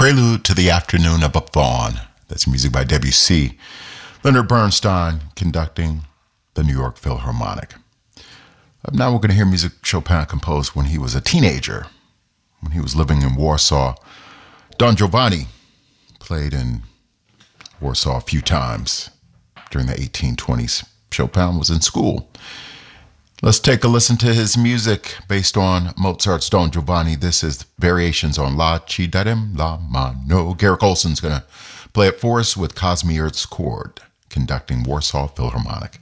Prelude to the Afternoon of a Faun. That's music by Debussy. Leonard Bernstein conducting the New York Philharmonic. Now we're going to hear music Chopin composed when he was a teenager, when he was living in Warsaw. Don Giovanni played in Warsaw a few times during the 1820s. Chopin was in school. Let's take a listen to his music based on Mozart's Don Giovanni. This is Variations on La Ci darem la mano. Garrick Olson's going to play it for us with Kazimierz Chord, conducting Warsaw Philharmonic.